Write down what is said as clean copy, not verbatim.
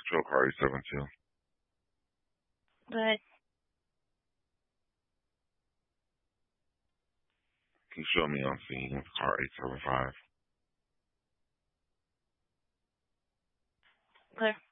Show car 872. Good. Can you show me on scene car 875? Good.